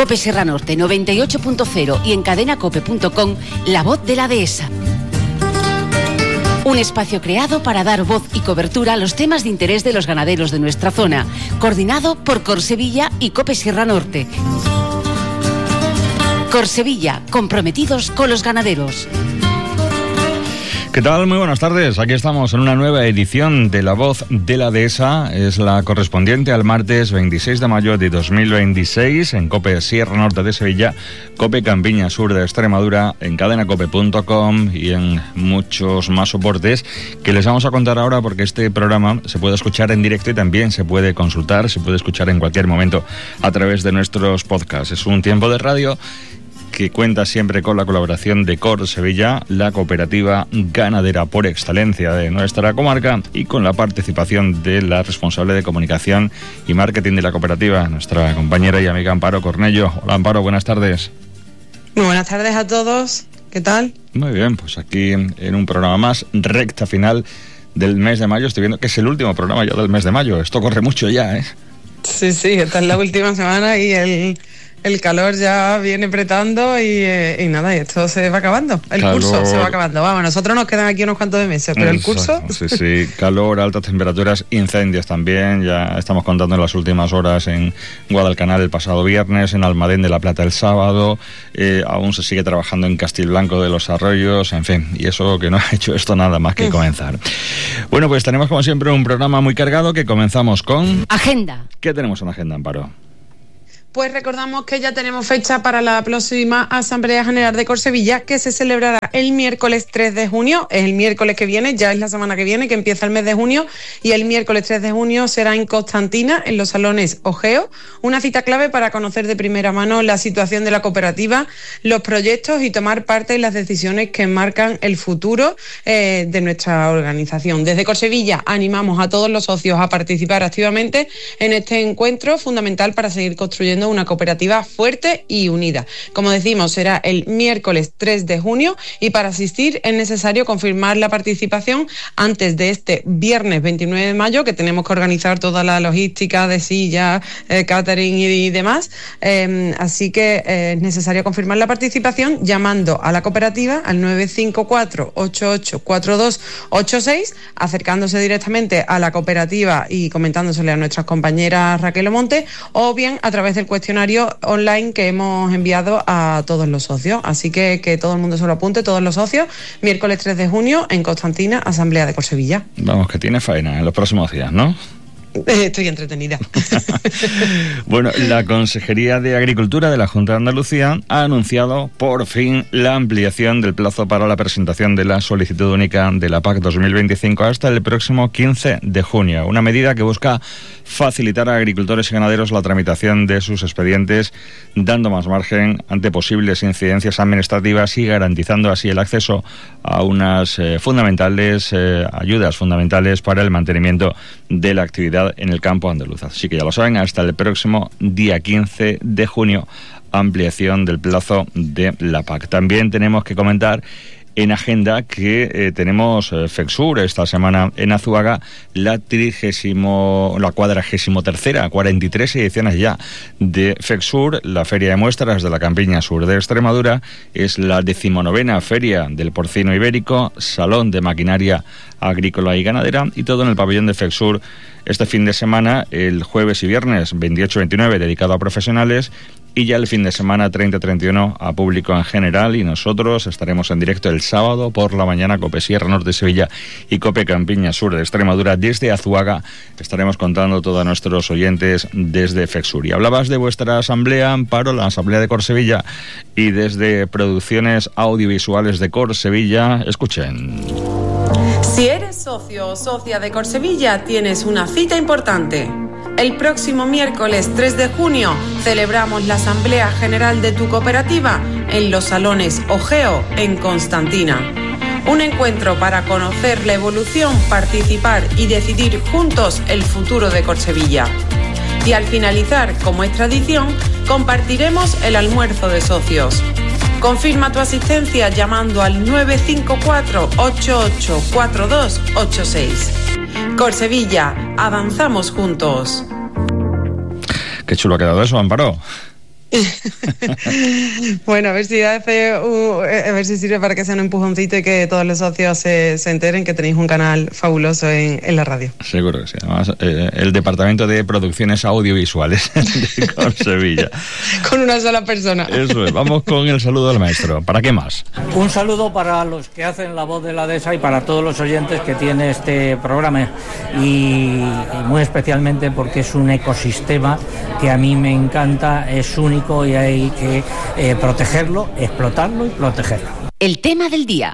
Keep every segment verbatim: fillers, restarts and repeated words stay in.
Cope Sierra Norte noventa y ocho punto cero y en cadenacope punto com, la voz de la dehesa. Un espacio creado para dar voz y cobertura a los temas de interés de los ganaderos de nuestra zona, coordinado por Corsevilla y Cope Sierra Norte. Corsevilla, comprometidos con los ganaderos. ¿Qué tal? Muy buenas tardes. Aquí estamos en una nueva edición de La Voz de la Dehesa. Es la correspondiente al martes veintiséis de mayo de dos mil veintiséis en Cope Sierra Norte de Sevilla, Cope Campiña Sur de Extremadura, en cadenacope punto com y en muchos más soportes que les vamos a contar ahora, porque este programa se puede escuchar en directo y también se puede consultar, se puede escuchar en cualquier momento a través de nuestros podcasts. Es un tiempo de radio que cuenta siempre con la colaboración de Corsevilla, la cooperativa ganadera por excelencia de nuestra comarca, y con la participación de la responsable de comunicación y marketing de la cooperativa, nuestra compañera y amiga Amparo Cornello. Hola Amparo, buenas tardes. Muy buenas tardes a todos, ¿qué tal? Muy bien, pues aquí en un programa más, recta final del mes de mayo. Estoy viendo que es el último programa ya del mes de mayo, esto corre mucho ya, ¿eh? Sí, sí, esta es la última semana y el... El calor ya viene apretando y, eh, y nada, y esto se va acabando. El calor... curso se va acabando. Vamos, nosotros nos quedan aquí unos cuantos de meses, pero Exacto, el curso... Sí, sí, calor, altas temperaturas, incendios también. Ya estamos contando en las últimas horas en Guadalcanal el pasado viernes, en Almadén de la Plata el sábado. Eh, aún se sigue trabajando en Castilblanco de los Arroyos, en fin, y eso que no ha hecho esto nada más que comenzar. Bueno, pues tenemos como siempre un programa muy cargado que comenzamos con... Agenda. ¿Qué tenemos en agenda, Amparo? Pues recordamos que ya tenemos fecha para la próxima Asamblea General de Corsevilla, que se celebrará el miércoles tres de junio. Es el miércoles que viene, ya es la semana que viene, que empieza el mes de junio, y el miércoles tres de junio será en Constantina, en los salones Ojeo, una cita clave para conocer de primera mano la situación de la cooperativa, los proyectos y tomar parte en las decisiones que marcan el futuro eh, de nuestra organización. Desde Corsevilla animamos a todos los socios a participar activamente en este encuentro fundamental para seguir construyendo una cooperativa fuerte y unida. Como decimos, será el miércoles tres de junio, y para asistir es necesario confirmar la participación antes de este viernes veintinueve de mayo, que tenemos que organizar toda la logística de sillas, eh, catering y, y demás. Eh, así que eh, es necesario confirmar la participación llamando a la cooperativa al nueve cinco cuatro, ocho ocho cuatro dos ocho seis, acercándose directamente a la cooperativa y comentándosele a nuestras compañeras Raquel Omonte, o bien a través del cuestionario online que hemos enviado a todos los socios. Así que que todo el mundo se lo apunte, todos los socios, miércoles tres de junio en Constantina, Asamblea de Corsevilla. Vamos, que tiene faena en los próximos días, ¿no? Estoy entretenida. Bueno, la Consejería de Agricultura de la Junta de Andalucía ha anunciado por fin la ampliación del plazo para la presentación de la solicitud única de la P A C dos mil veinticinco hasta el próximo quince de junio. Una medida que busca facilitar a agricultores y ganaderos la tramitación de sus expedientes, dando más margen ante posibles incidencias administrativas y garantizando así el acceso a unas eh, fundamentales eh, ayudas fundamentales para el mantenimiento de la actividad en el campo andaluz. Así que ya lo saben, hasta el próximo día quince de junio, ampliación del plazo de la P A C. También tenemos que comentar en agenda que eh, tenemos eh, FECSUR esta semana en Azuaga, la trigésimo, la cuadragésimo tercera, cuarenta y tres ediciones ya de FECSUR, la Feria de Muestras de la Campiña Sur de Extremadura. Es la decimonovena Feria del Porcino Ibérico, Salón de Maquinaria Agrícola y Ganadera, y todo en el pabellón de FECSUR este fin de semana, el jueves y viernes veintiocho y veintinueve dedicado a profesionales, y ya el fin de semana treinta y treinta y uno a público en general. Y nosotros estaremos en directo el sábado por la mañana, Cope Sierra Norte de Sevilla y Cope Campiña Sur de Extremadura desde Azuaga. Estaremos contando todo a nuestros oyentes desde FECSUR. Y hablabas de vuestra asamblea, Amparo, la asamblea de Corsevilla, y desde Producciones Audiovisuales de Corsevilla, escuchen. Si eres socio o socia de Corsevilla, tienes una cita importante. El próximo miércoles tres de junio celebramos la Asamblea General de tu cooperativa en los salones Ojeo en Constantina. Un encuentro para conocer la evolución, participar y decidir juntos el futuro de Corsevilla. Y al finalizar, como es tradición, compartiremos el almuerzo de socios. Confirma tu asistencia llamando al nueve cinco cuatro, ocho ocho cuatro dos ocho seis. Corsevilla, avanzamos juntos. Qué chulo ha quedado eso, Amparo. Bueno, a ver si hace uh, a ver si sirve para que sea un empujoncito y que todos los socios se, se enteren que tenéis un canal fabuloso en, en la radio. Seguro que sí. Además, eh, el Departamento de Producciones Audiovisuales de Corsevilla. Con una sola persona. Eso es. Vamos con el saludo al maestro. ¿Para qué más? Un saludo para los que hacen La Voz de la Dehesa y para todos los oyentes que tiene este programa y, y muy especialmente porque es un ecosistema que a mí me encanta, es único y hay que eh, protegerlo, explotarlo y protegerlo. El tema del día.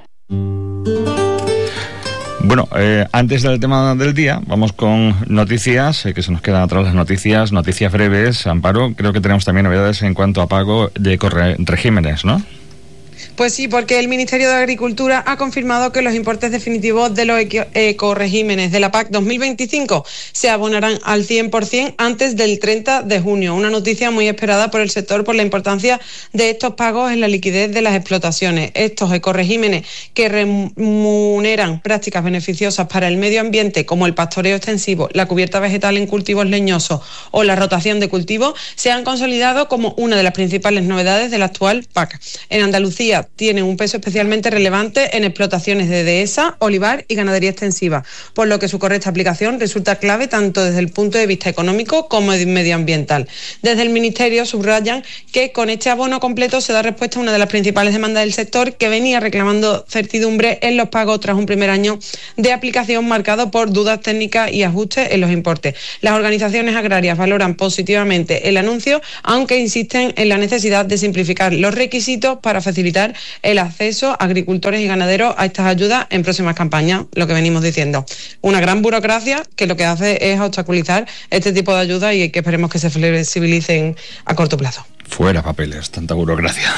Bueno, eh, antes del tema del día, vamos con noticias, eh, que se nos quedan atrás las noticias, noticias breves. Amparo, creo que tenemos también novedades en cuanto a pago de corregímenes, ¿no? Pues sí, porque el Ministerio de Agricultura ha confirmado que los importes definitivos de los ecoregímenes de la P A C dos mil veinticinco se abonarán al cien por ciento antes del treinta de junio. Una noticia muy esperada por el sector por la importancia de estos pagos en la liquidez de las explotaciones. Estos ecoregímenes que remuneran prácticas beneficiosas para el medio ambiente como el pastoreo extensivo, la cubierta vegetal en cultivos leñosos o la rotación de cultivos se han consolidado como una de las principales novedades de la actual P A C. En Andalucía tienen un peso especialmente relevante en explotaciones de dehesa, olivar y ganadería extensiva, por lo que su correcta aplicación resulta clave tanto desde el punto de vista económico como medioambiental. Desde el Ministerio subrayan que con este abono completo se da respuesta a una de las principales demandas del sector, que venía reclamando certidumbre en los pagos tras un primer año de aplicación marcado por dudas técnicas y ajustes en los importes. Las organizaciones agrarias valoran positivamente el anuncio, aunque insisten en la necesidad de simplificar los requisitos para facilitar el acceso a agricultores y ganaderos a estas ayudas en próximas campañas, lo que venimos diciendo. Una gran burocracia que lo que hace es obstaculizar este tipo de ayudas y que esperemos que se flexibilicen a corto plazo. Fuera papeles, tanta burocracia.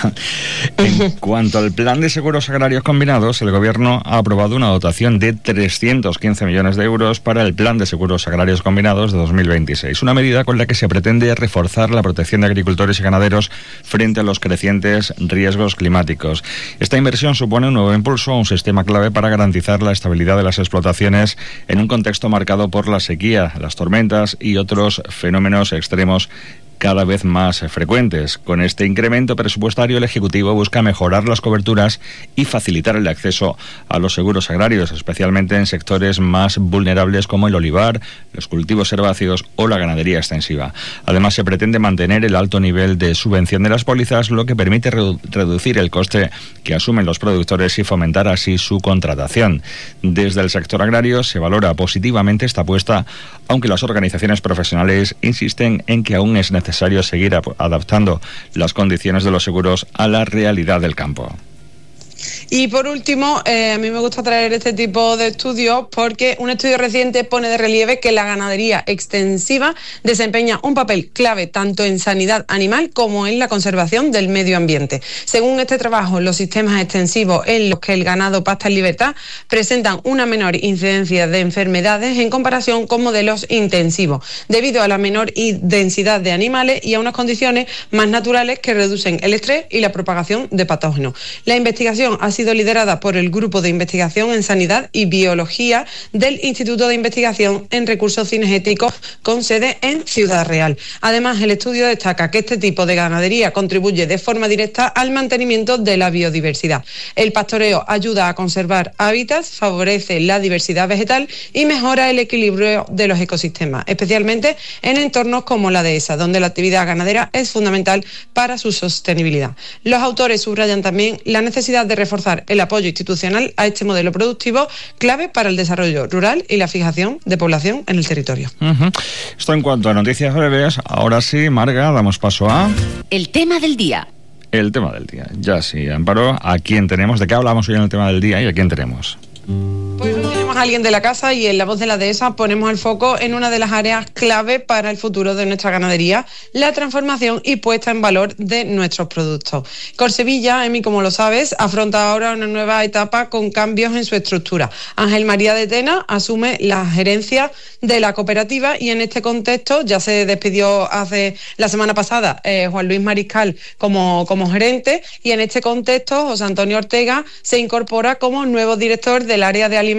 En cuanto al plan de seguros agrarios combinados, el Gobierno ha aprobado una dotación de trescientos quince millones de euros para el plan de seguros agrarios combinados de dos mil veintiséis. Una medida con la que se pretende reforzar la protección de agricultores y ganaderos frente a los crecientes riesgos climáticos. Esta inversión supone un nuevo impulso a un sistema clave para garantizar la estabilidad de las explotaciones en un contexto marcado por la sequía, las tormentas y otros fenómenos extremos cada vez más frecuentes. Con este incremento presupuestario, el Ejecutivo busca mejorar las coberturas y facilitar el acceso a los seguros agrarios, especialmente en sectores más vulnerables como el olivar, los cultivos herbáceos o la ganadería extensiva. Además, se pretende mantener el alto nivel de subvención de las pólizas, lo que permite redu- reducir el coste que asumen los productores y fomentar así su contratación. Desde el sector agrario se valora positivamente esta apuesta, aunque las organizaciones profesionales insisten en que aún es necesario necesario seguir adaptando las condiciones de los seguros a la realidad del campo. Y por último, eh, a mí me gusta traer este tipo de estudios porque un estudio reciente pone de relieve que la ganadería extensiva desempeña un papel clave tanto en sanidad animal como en la conservación del medio ambiente. Según este trabajo, los sistemas extensivos en los que el ganado pasta en libertad presentan una menor incidencia de enfermedades en comparación con modelos intensivos, debido a la menor densidad de animales y a unas condiciones más naturales que reducen el estrés y la propagación de patógenos. La investigación ha sido liderada por el Grupo de Investigación en Sanidad y Biología del Instituto de Investigación en Recursos Cinegéticos con sede en Ciudad Real. Además, el estudio destaca que este tipo de ganadería contribuye de forma directa al mantenimiento de la biodiversidad. El pastoreo ayuda a conservar hábitats, favorece la diversidad vegetal y mejora el equilibrio de los ecosistemas, especialmente en entornos como la dehesa, donde la actividad ganadera es fundamental para su sostenibilidad. Los autores subrayan también la necesidad de reforzar el apoyo institucional a este modelo productivo clave para el desarrollo rural y la fijación de población en el territorio. Uh-huh. Esto en cuanto a noticias breves. Ahora sí, Marga, damos paso a... El tema del día. El tema del día. Ya sí, Amparo, ¿a quién tenemos? ¿De qué hablamos hoy en el tema del día y a quién tenemos? Pues hoy tenemos a alguien de la casa y en La Voz de la Dehesa ponemos el foco en una de las áreas clave para el futuro de nuestra ganadería, la transformación y puesta en valor de nuestros productos. Corsevilla, Emi, como lo sabes, afronta ahora una nueva etapa con cambios en su estructura. Ángel María de Tena asume la gerencia de la cooperativa y en este contexto ya se despidió hace la semana pasada eh, Juan Luis Mariscal como, como gerente y en este contexto José Antonio Ortega se incorpora como nuevo director del área de alimentación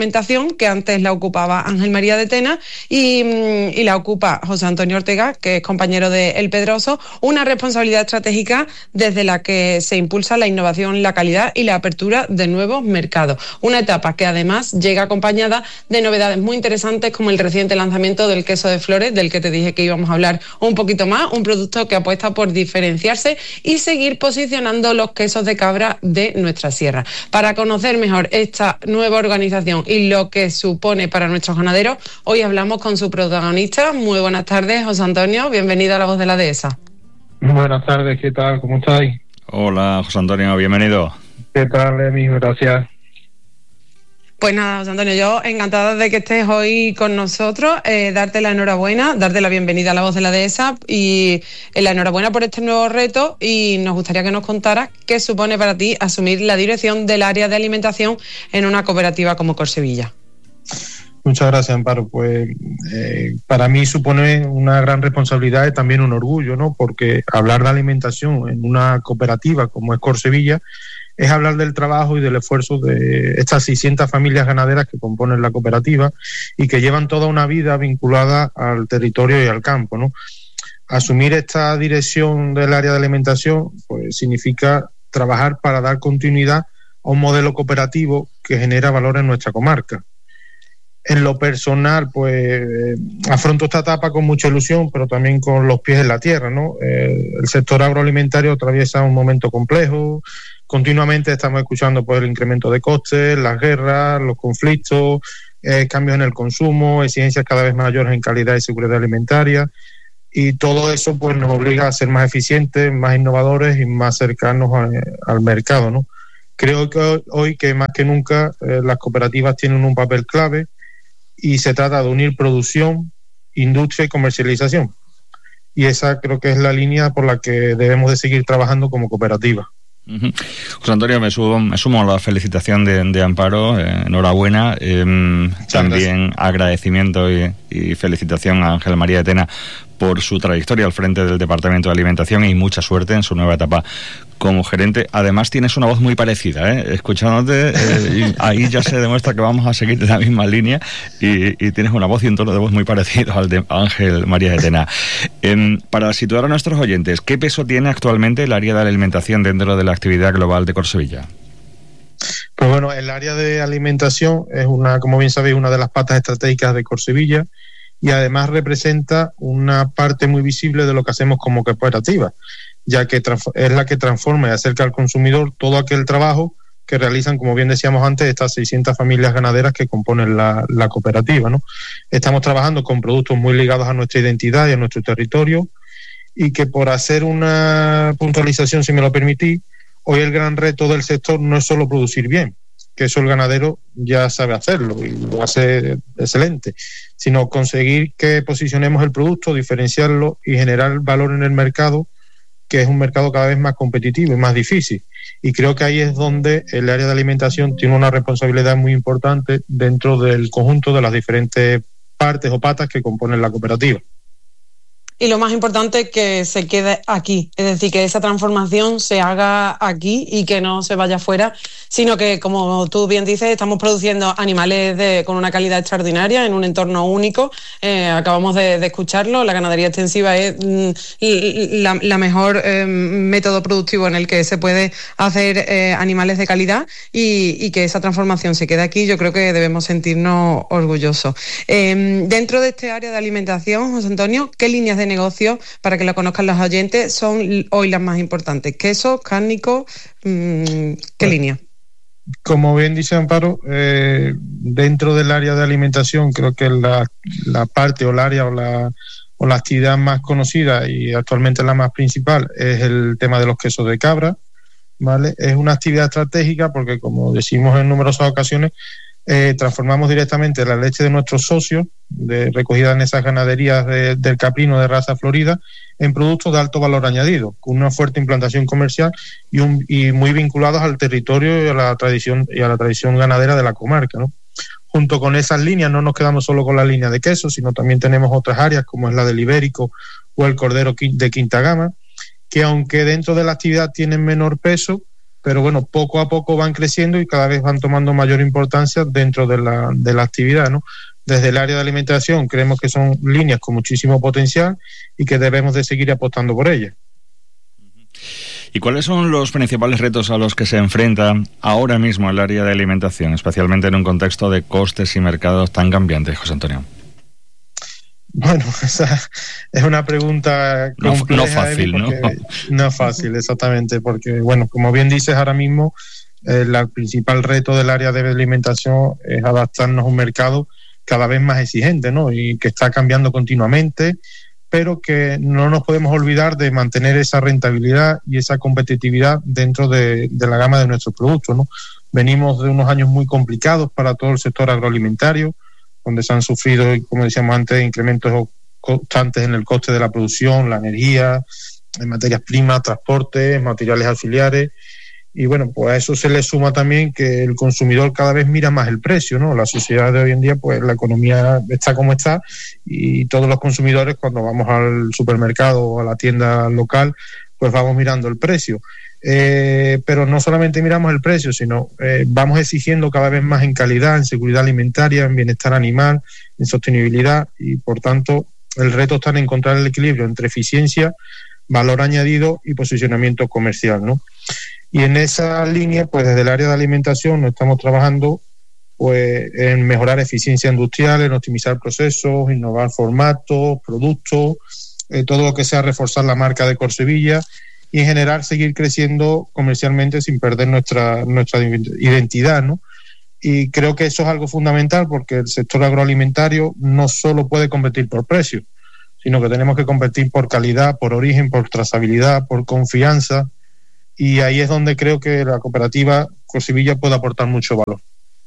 dirección, que antes la ocupaba Ángel María de Tena y, y la ocupa José Antonio Ortega, que es compañero de El Pedroso, una responsabilidad estratégica desde la que se impulsa la innovación, la calidad y la apertura de nuevos mercados. Una etapa que además llega acompañada de novedades muy interesantes como el reciente lanzamiento del queso de Flores, del que te dije que íbamos a hablar un poquito más, un producto que apuesta por diferenciarse y seguir posicionando los quesos de cabra de nuestra sierra. Para conocer mejor esta nueva organización y lo que supone para nuestros ganaderos, hoy hablamos con su protagonista. Muy buenas tardes, José Antonio, bienvenido a La Voz de la Dehesa. Buenas tardes, ¿qué tal? ¿Cómo estáis? Hola, José Antonio, bienvenido. ¿Qué tal, Emi? Gracias. Pues nada, José Antonio, yo encantada de que estés hoy con nosotros, eh, darte la enhorabuena, darte la bienvenida a La Voz de la Dehesa y eh, la enhorabuena por este nuevo reto, y nos gustaría que nos contaras qué supone para ti asumir la dirección del área de alimentación en una cooperativa como Corsevilla. Muchas gracias, Amparo. Pues eh, para mí supone una gran responsabilidad y también un orgullo, ¿no? Porque hablar de alimentación en una cooperativa como es Corsevilla es hablar del trabajo y del esfuerzo de estas seiscientas familias ganaderas que componen la cooperativa y que llevan toda una vida vinculada al territorio y al campo, ¿no? Asumir esta dirección del área de alimentación pues significa trabajar para dar continuidad a un modelo cooperativo que genera valor en nuestra comarca. En lo personal, pues eh, afronto esta etapa con mucha ilusión, pero también con los pies en la tierra, ¿no? Eh, el sector agroalimentario atraviesa un momento complejo. Continuamente estamos escuchando pues el incremento de costes, las guerras, los conflictos, eh, cambios en el consumo, exigencias cada vez mayores en calidad y seguridad alimentaria, y todo eso pues nos obliga a ser más eficientes, más innovadores y más cercanos a, al mercado, ¿no? Creo que hoy, hoy que más que nunca eh, las cooperativas tienen un papel clave y se trata de unir producción, industria y comercialización. Y esa creo que es la línea por la que debemos de seguir trabajando como cooperativa. Uh-huh. José Antonio, me sumo, me sumo a la felicitación de, de Amparo, eh, enhorabuena, eh, también gracias. Agradecimiento y, y felicitación a Ángel María de Tena por su trayectoria al frente del Departamento de Alimentación y mucha suerte en su nueva etapa como gerente. Además tienes una voz muy parecida, ¿eh? Escuchándote, eh, y ahí ya se demuestra que vamos a seguir la misma línea y, y tienes una voz y un tono de voz muy parecido al de Ángel María de Tena. Eh, para situar a nuestros oyentes, ¿qué peso tiene actualmente el área de alimentación dentro de la actividad global de Corsevilla? Pues bueno, el área de alimentación es una, como bien sabéis, una de las patas estratégicas de Corsevilla, y además representa una parte muy visible de lo que hacemos como cooperativa, ya que es la que transforma y acerca al consumidor todo aquel trabajo que realizan, como bien decíamos antes, estas seiscientas familias ganaderas que componen la, la cooperativa, ¿no? Estamos trabajando con productos muy ligados a nuestra identidad y a nuestro territorio, y que, por hacer una puntualización, si me lo permitís, hoy el gran reto del sector no es solo producir bien, que eso el ganadero ya sabe hacerlo y lo hace excelente, sino conseguir que posicionemos el producto, diferenciarlo y generar valor en el mercado, que es un mercado cada vez más competitivo y más difícil. Y creo que ahí es donde el área de alimentación tiene una responsabilidad muy importante dentro del conjunto de las diferentes partes o patas que componen la cooperativa. Y lo más importante es que se quede aquí, es decir, que esa transformación se haga aquí y que no se vaya fuera, sino que, como tú bien dices, estamos produciendo animales de, con una calidad extraordinaria en un entorno único. Eh, acabamos de, de escucharlo, la ganadería extensiva es mm, la, la mejor eh, método productivo en el que se puede hacer eh, animales de calidad, y, y que esa transformación se quede aquí. Yo creo que debemos sentirnos orgullosos. Eh, dentro de este área de alimentación, José Antonio, ¿qué líneas de negocio, para que lo conozcan los oyentes, son hoy las más importantes? ¿Quesos, cárnicos? Mmm, ¿Qué bueno, línea? Como bien dice Amparo, eh, dentro del área de alimentación creo que la, la parte o el área o la, o la actividad más conocida y actualmente la más principal es el tema de los quesos de cabra, ¿vale? Es una actividad estratégica porque, como decimos en numerosas ocasiones, Eh, transformamos directamente la leche de nuestros socios, de, recogida en esas ganaderías de, del caprino de raza florida, en productos de alto valor añadido, con una fuerte implantación comercial y, un, y muy vinculados al territorio y a la tradición y a la tradición ganadera de la comarca, ¿no? Junto con esas líneas no nos quedamos solo con la línea de queso, sino también tenemos otras áreas como es la del ibérico o el cordero de quinta gama, que aunque dentro de la actividad tienen menor peso, pero bueno, poco a poco van creciendo y cada vez van tomando mayor importancia dentro de la, de la actividad, ¿no? Desde el área de alimentación creemos que son líneas con muchísimo potencial y que debemos de seguir apostando por ellas. ¿Y cuáles son los principales retos a los que se enfrenta ahora mismo el área de alimentación, especialmente en un contexto de costes y mercados tan cambiantes, José Antonio? Bueno, esa es una pregunta compleja. No, no fácil, ¿no? No fácil, exactamente, porque, bueno, como bien dices, ahora mismo eh, el principal reto del área de alimentación es adaptarnos a un mercado cada vez más exigente, ¿no? Y que está cambiando continuamente, pero que no nos podemos olvidar de mantener esa rentabilidad y esa competitividad dentro de, de la gama de nuestros productos, ¿no? Venimos de unos años muy complicados para todo el sector agroalimentario, donde se han sufrido, como decíamos antes, incrementos constantes en el coste de la producción, la energía, en materias primas, transportes, materiales auxiliares. Y bueno, pues a eso se le suma también que el consumidor cada vez mira más el precio, ¿no? La sociedad de hoy en día, pues la economía está como está y todos los consumidores, cuando vamos al supermercado o a la tienda local, pues vamos mirando el precio. Eh, pero no solamente miramos el precio, sino eh, vamos exigiendo cada vez más en calidad, en seguridad alimentaria, en bienestar animal, en sostenibilidad, y por tanto el reto está en encontrar el equilibrio entre eficiencia, valor añadido y posicionamiento comercial, ¿no? Y en esa línea, pues desde el área de alimentación nos estamos trabajando pues en mejorar eficiencia industrial, en optimizar procesos, innovar formatos, productos, eh, todo lo que sea reforzar la marca de Corsevilla y en general seguir creciendo comercialmente sin perder nuestra nuestra identidad, ¿no? Y creo que eso es algo fundamental porque el sector agroalimentario no solo puede competir por precio, sino que tenemos que competir por calidad, por origen, por trazabilidad, por confianza, y ahí es donde creo que la cooperativa Corsevilla puede aportar mucho valor.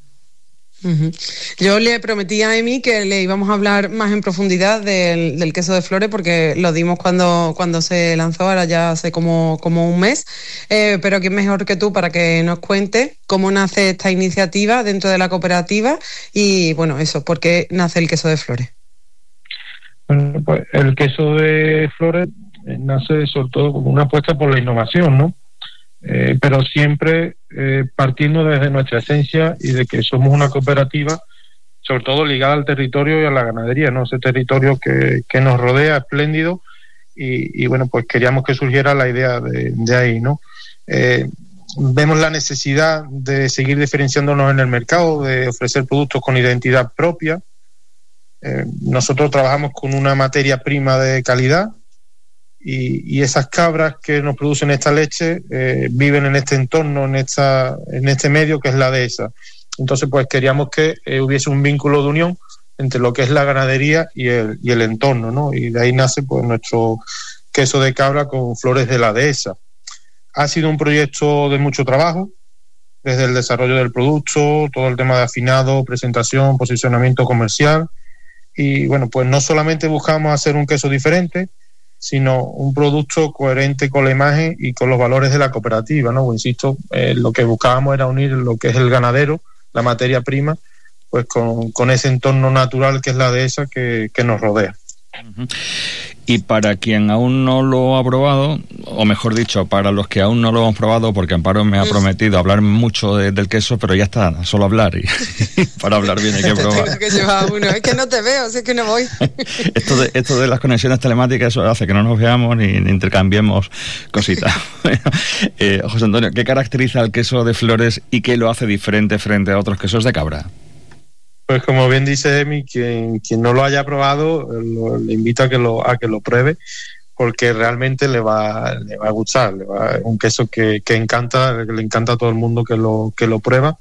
Uh-huh. Yo le prometí a Emi que le íbamos a hablar más en profundidad del, del queso de Flores, porque lo dimos cuando, cuando se lanzó, ahora ya hace como, como un mes, eh, pero quién mejor que tú para que nos cuente cómo nace esta iniciativa dentro de la cooperativa y bueno, eso, ¿por qué nace el queso de Flores? Bueno, pues el queso de Flores nace sobre todo como una apuesta por la innovación, ¿no? Eh, pero siempre eh, partiendo desde nuestra esencia y de que somos una cooperativa sobre todo ligada al territorio y a la ganadería, ¿no? Ese territorio que, que nos rodea, espléndido, y, y bueno, pues queríamos que surgiera la idea de, de ahí, ¿no? Eh, vemos la necesidad de seguir diferenciándonos en el mercado, de ofrecer productos con identidad propia. Eh, nosotros trabajamos con una materia prima de calidad, Y, y esas cabras que nos producen esta leche eh, viven en este entorno, en esta en este medio que es la dehesa. Entonces, pues queríamos que eh, hubiese un vínculo de unión entre lo que es la ganadería y el, y el entorno, ¿no? Y de ahí nace pues nuestro queso de cabra con flores de la dehesa. Ha sido un proyecto de mucho trabajo, desde el desarrollo del producto, todo el tema de afinado, presentación, posicionamiento comercial. Y bueno, pues no solamente buscamos hacer un queso diferente, sino un producto coherente con la imagen y con los valores de la cooperativa, ¿no? Pues insisto, eh, lo que buscábamos era unir lo que es el ganadero, la materia prima, pues con, con ese entorno natural que es la dehesa que, que nos rodea. Uh-huh. Y para quien aún no lo ha probado, o mejor dicho, para los que aún no lo hemos probado, porque Amparo me ha prometido hablar mucho de, del queso, pero ya está, solo hablar, y para hablar bien hay que probar. Tengo que llevar uno, es que no te veo, si es que no voy. esto, de, esto de las conexiones telemáticas, eso hace que no nos veamos ni, ni intercambiemos cositas. eh, José Antonio, ¿qué caracteriza el queso de Flores y qué lo hace diferente frente a otros quesos de cabra? Pues como bien dice Emi, quien, quien no lo haya probado, lo, le invito a que lo a que lo pruebe, porque realmente le va le va a gustar. Le va, es un queso que, que encanta, que le encanta a todo el mundo que lo que lo prueba.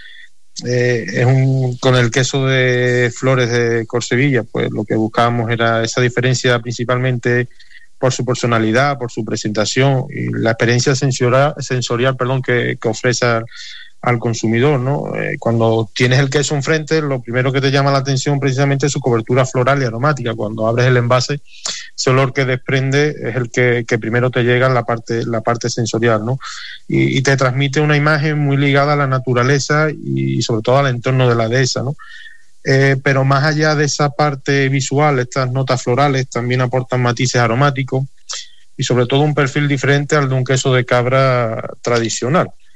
Eh, es un con el queso de Flores de Corsevilla, pues lo que buscábamos era esa diferencia principalmente por su personalidad, por su presentación y la experiencia sensorial, sensorial perdón, que, que ofrece al, al consumidor, ¿no? Eh, cuando tienes el queso enfrente, lo primero que te llama la atención precisamente es su cobertura floral y aromática. Cuando abres el envase, ese olor que desprende es el que, que primero te llega en la parte, la parte sensorial, ¿no? Y, y te transmite una imagen muy ligada a la naturaleza y, y sobre todo al entorno de la dehesa, ¿no? Eh, pero más allá de esa parte visual, estas notas florales también aportan matices aromáticos y sobre todo un perfil diferente al de un queso de cabra tradicional.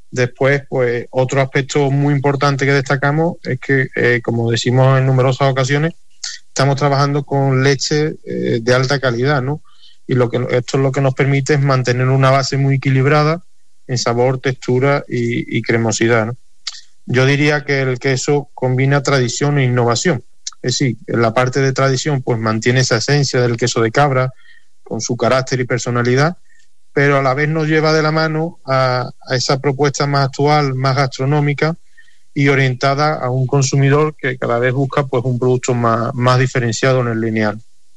Después, pues otro aspecto muy importante que destacamos es que, eh, como decimos en numerosas ocasiones, estamos trabajando con leche eh, de alta calidad, ¿no? Y lo que esto es lo que nos permite es mantener una base muy equilibrada en sabor, textura y, y cremosidad, ¿no? Yo diría que el queso combina tradición e innovación. Es decir, en la parte de tradición pues mantiene esa esencia del queso de cabra con su carácter y personalidad, pero a la vez nos lleva de la mano a, a esa propuesta más actual, más gastronómica y orientada a un consumidor que cada vez busca pues un producto más, más diferenciado en el lineal.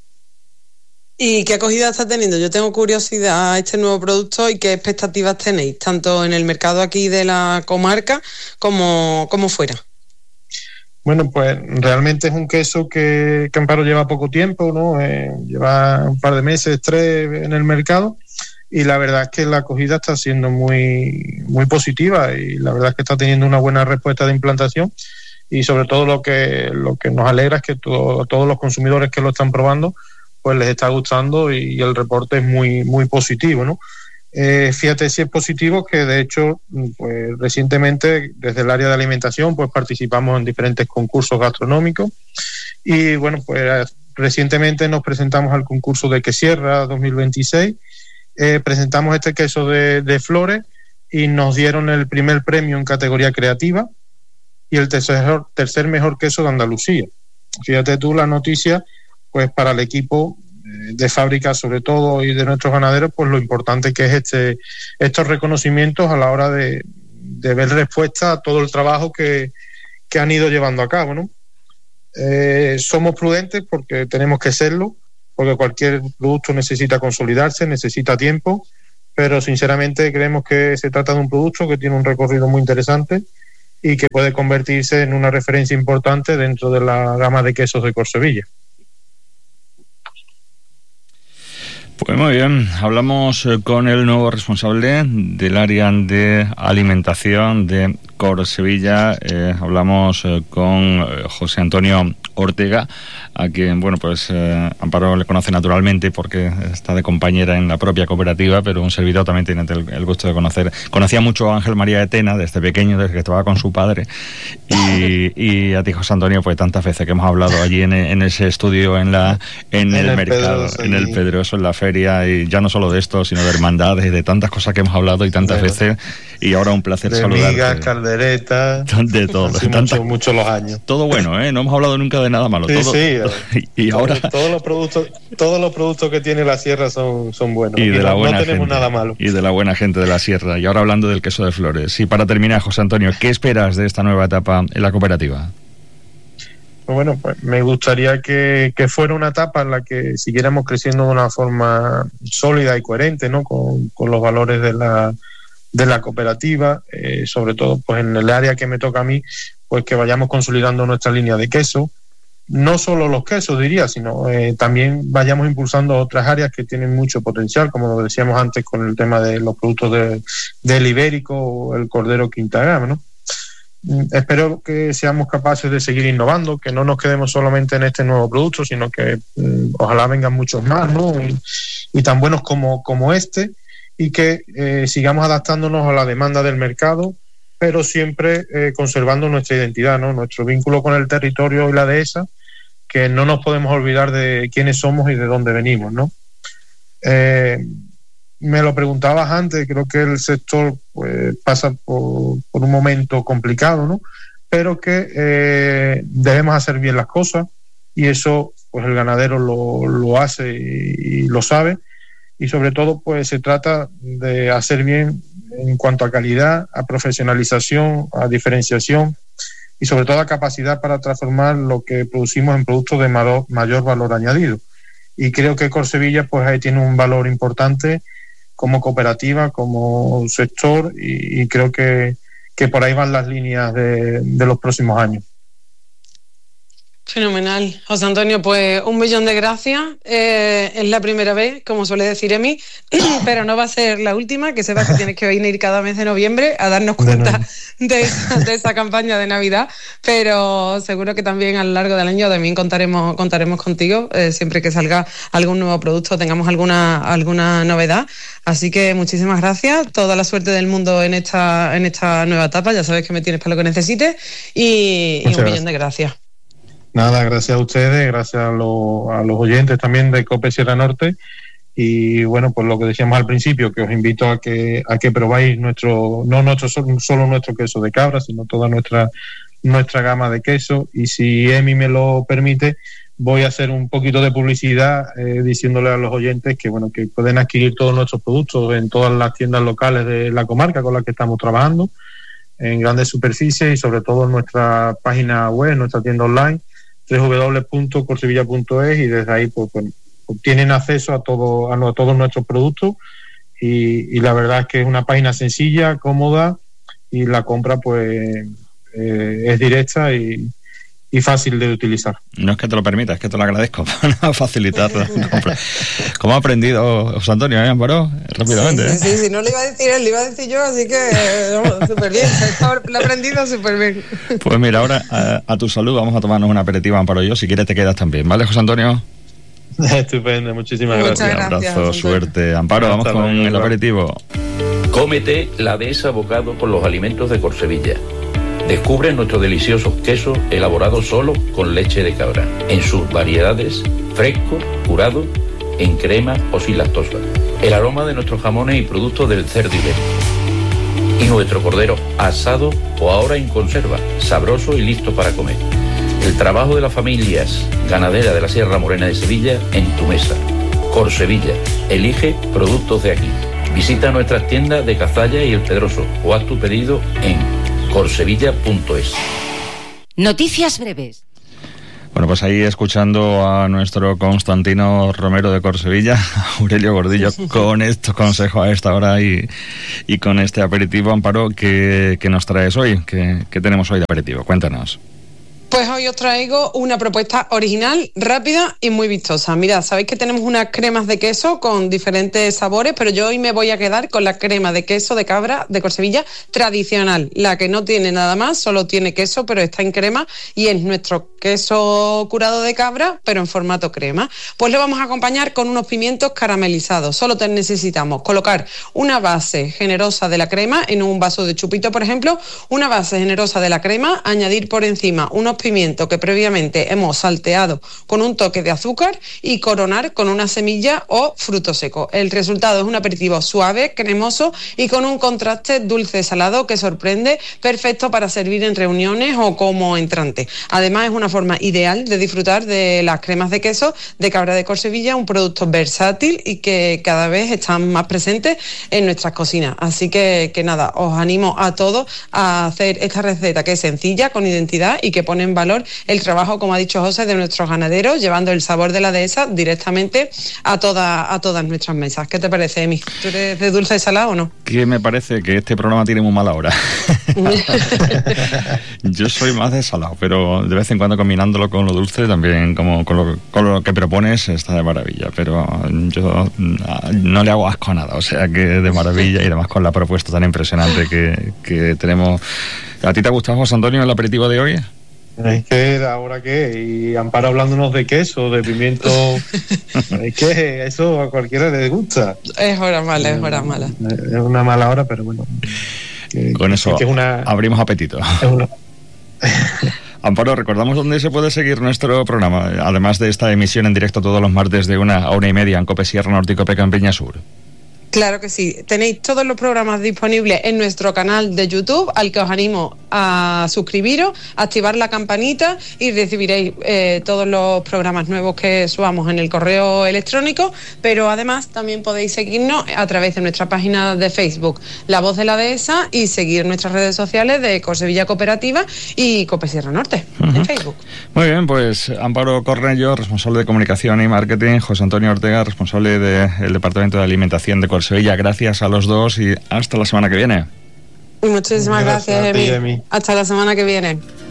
¿Y qué acogida está teniendo? Yo tengo curiosidad a este nuevo producto y qué expectativas tenéis, tanto en el mercado aquí de la comarca como, como fuera. Bueno, pues realmente es un queso que, que Amparo lleva poco tiempo, ¿no? Eh, lleva un par de meses, tres en el mercado, y la verdad es que la acogida está siendo muy, muy positiva y la verdad es que está teniendo una buena respuesta de implantación, y sobre todo lo que, lo que nos alegra es que todo, todos los consumidores que lo están probando pues les está gustando y, y el reporte es muy, muy positivo, ¿no? Eh, fíjate si es positivo que de hecho pues recientemente desde el área de alimentación pues participamos en diferentes concursos gastronómicos y bueno pues recientemente nos presentamos al concurso de Quesierra dos mil veintiséis, eh, presentamos este queso de, de Flores y nos dieron el primer premio en categoría creativa y el tercer, tercer mejor queso de Andalucía. Fíjate tú la noticia pues para el equipo de fábrica sobre todo y de nuestros ganaderos, pues lo importante que es este estos reconocimientos a la hora de, de ver respuesta a todo el trabajo que, que han ido llevando a cabo, ¿no? Eh, somos prudentes porque tenemos que serlo, porque cualquier producto necesita consolidarse, necesita tiempo, pero sinceramente creemos que se trata de un producto que tiene un recorrido muy interesante y que puede convertirse en una referencia importante dentro de la gama de quesos de Corsevilla. Pues muy bien, hablamos con el nuevo responsable del área de alimentación de Corsevilla, eh, hablamos eh, con eh, José Antonio Ortega, a quien, bueno, pues eh, Amparo le conoce naturalmente porque está de compañera en la propia cooperativa, pero un servidor también tiene el, el gusto de conocer. Conocía mucho a Ángel María de Tena desde pequeño, desde que estaba con su padre, y, y a ti, José Antonio, pues tantas veces que hemos hablado allí en, en ese estudio, en la en, en el, el mercado, Pedroso, en el Pedroso, en la feria, y ya no solo de esto, sino de hermandades, de tantas cosas que hemos hablado y tantas bueno, veces, y ahora un placer de saludarte. Migas, calderetas, de todo. Mucho, mucho los años. Todo bueno, ¿eh? No hemos hablado nunca de nada malo. Sí, todo, sí. todo, y todo, ahora todos los productos, todos los productos que tiene la sierra son, son buenos. Y de y la no, buena no tenemos gente, nada malo. Y de la buena gente de la sierra. Y ahora hablando del queso de Flores. Y para terminar, José Antonio, ¿qué esperas de esta nueva etapa en la cooperativa? Pues bueno, pues me gustaría que, que fuera una etapa en la que siguiéramos creciendo de una forma sólida y coherente, ¿no? Con, con los valores de la de la cooperativa, eh, sobre todo pues en el área que me toca a mí, pues que vayamos consolidando nuestra línea de queso, no solo los quesos diría, sino eh, también vayamos impulsando otras áreas que tienen mucho potencial, como lo decíamos antes con el tema de los productos de, del ibérico o el cordero quinta gama, ¿no? Espero que seamos capaces de seguir innovando, que no nos quedemos solamente en este nuevo producto, sino que eh, ojalá vengan muchos más, ¿no? Y, y tan buenos como, como este, y que eh, sigamos adaptándonos a la demanda del mercado, pero siempre eh, conservando nuestra identidad, ¿no? Nuestro vínculo con el territorio y la dehesa, que no nos podemos olvidar de quiénes somos y de dónde venimos, ¿no? Eh, me lo preguntabas antes, creo que el sector pues, pasa por, por un momento complicado, ¿no? Pero que eh, debemos hacer bien las cosas y eso pues el ganadero lo, lo hace y, y lo sabe. Y sobre todo pues se trata de hacer bien en cuanto a calidad, a profesionalización, a diferenciación y sobre todo a capacidad para transformar lo que producimos en productos de mayor, mayor valor añadido. Y creo que Corsevilla pues ahí tiene un valor importante como cooperativa, como sector y, y creo que, que por ahí van las líneas de, de los próximos años. Fenomenal, José Antonio, pues un millón de gracias. Eh, es la primera vez, como suele decir Emi, pero no va a ser la última, que sepas que tienes que venir cada mes de noviembre a darnos cuenta de, de, esa, de esa campaña de Navidad, pero seguro que también a lo largo del año también contaremos, contaremos contigo, eh, siempre que salga algún nuevo producto, tengamos alguna, alguna novedad. Así que muchísimas gracias, toda la suerte del mundo en esta en esta nueva etapa, ya sabes que me tienes para lo que necesites y, y un gracias. millón de gracias. Nada, gracias a ustedes, gracias a, lo, a los oyentes también de COPE Sierra Norte. Y bueno, pues lo que decíamos al principio, que os invito a que a que probáis nuestro, no nuestro solo nuestro queso de cabra, sino toda nuestra nuestra gama de queso. Y si Emi me lo permite, voy a hacer un poquito de publicidad eh, diciéndole a los oyentes que bueno, que pueden adquirir todos nuestros productos en todas las tiendas locales de la comarca con las que estamos trabajando, en grandes superficies y sobre todo en nuestra página web, nuestra tienda online, doble u doble u doble u punto corsevilla punto es, y desde ahí pues, pues obtienen acceso a todo a, a todos nuestros productos y, y la verdad es que es una página sencilla, cómoda, y la compra pues eh, es directa y, y fácil de utilizar. No es que te lo permita, es que te lo agradezco para facilitar la compra. ¿Cómo ha aprendido José Antonio? ¿Eh, Amparo? Rápidamente. Sí, sí, sí, sí, no le iba a decir él, le iba a decir yo, así que no, súper bien, lo he aprendido súper bien. Pues mira, ahora a, a tu salud vamos a tomarnos un aperitivo, Amparo y yo, si quieres te quedas también, ¿vale, José Antonio? Estupendo, muchísimas Muchas gracias. gracias. Un abrazo, suerte. Amparo, vamos Hasta con luego. el aperitivo. Cómete la dehesa bocado con los alimentos de Corsevilla. Descubre nuestros deliciosos quesos elaborados solo con leche de cabra, en sus variedades fresco, curado, en crema o sin lactosa. El aroma de nuestros jamones y productos del cerdo ibérico. Y nuestro cordero asado o ahora en conserva, sabroso y listo para comer. El trabajo de las familias ganaderas de la Sierra Morena de Sevilla en tu mesa. Corsevilla, elige productos de aquí. Visita nuestras tiendas de Cazalla y El Pedroso o haz tu pedido en corsevilla punto es. Noticias breves. Bueno, pues ahí escuchando a nuestro Constantino Romero de Corsevilla, Aurelio Gordillo, con estos consejos a esta hora y, y con este aperitivo. Amparo, ¿qué, qué nos traes hoy? ¿Qué, ¿Qué tenemos hoy de aperitivo? Cuéntanos. Pues hoy os traigo una propuesta original, rápida y muy vistosa. Mirad, sabéis que tenemos unas cremas de queso con diferentes sabores, pero yo hoy me voy a quedar con la crema de queso de cabra de Corsevilla tradicional, la que no tiene nada más, solo tiene queso, pero está en crema y es nuestro queso curado de cabra, pero en formato crema. Pues lo vamos a acompañar con unos pimientos caramelizados. Solo te necesitamos colocar una base generosa de la crema en un vaso de chupito, por ejemplo, una base generosa de la crema, añadir por encima unos pimiento que previamente hemos salteado con un toque de azúcar y coronar con una semilla o fruto seco. El resultado es un aperitivo suave, cremoso y con un contraste dulce-salado que sorprende, perfecto para servir en reuniones o como entrante. Además es una forma ideal de disfrutar de las cremas de queso de cabra de Corsevilla, un producto versátil y que cada vez están más presentes en nuestras cocinas. Así que, que nada, os animo a todos a hacer esta receta que es sencilla, con identidad y que pone en valor el trabajo, como ha dicho José, de nuestros ganaderos, llevando el sabor de la dehesa directamente a, toda, a todas nuestras mesas. ¿Qué te parece, Emi? ¿Tú eres de dulce y salado o no? Que me parece que este programa tiene muy mala hora. Yo soy más de salado, pero de vez en cuando combinándolo con lo dulce, también como con lo, con lo que propones, está de maravilla. Pero yo no le hago asco a nada, o sea que de maravilla, y además con la propuesta tan impresionante que, que tenemos. ¿A ti te ha gustado, José Antonio, el aperitivo de hoy? Es que ahora qué, y Amparo hablándonos de queso, de pimiento, es que eso a cualquiera le gusta. Es hora mala, es hora mala. Es una mala hora, pero bueno. Que, Con eso que es una, abrimos apetito. es una... Amparo, recordamos dónde se puede seguir nuestro programa, además de esta emisión en directo todos los martes de una a una y media en COPE Sierra Norte y COPE Campiña Sur. Claro que sí. Tenéis todos los programas disponibles en nuestro canal de YouTube, al que os animo a suscribiros, activar la campanita y recibiréis eh, todos los programas nuevos que subamos en el correo electrónico, pero además también podéis seguirnos a través de nuestra página de Facebook, La Voz de la Dehesa, y seguir nuestras redes sociales de Corsevilla Cooperativa y COPE Sierra Norte, uh-huh. en Facebook. Muy bien, pues Amparo Cornello, responsable de comunicación y marketing, José Antonio Ortega, responsable del Departamento de Alimentación de Corsevilla. Sevilla, gracias a los dos y hasta la semana que viene. Muchísimas gracias, gracias Emi. Emi. Hasta la semana que viene.